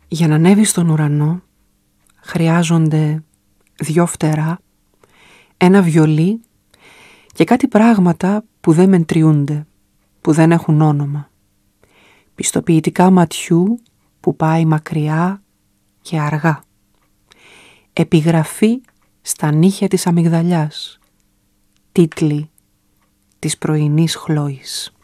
Για να ανέβει στον ουρανό χρειάζονται 2 φτερά, ένα βιολί και κάτι πράγματα που δεν μετριούνται, που δεν έχουν όνομα. Πιστοποιητικά ματιού που πάει μακριά και αργά. Επιγραφή στα νύχια της αμυγδαλιάς. Τίτλοι της πρωινής Χλόης.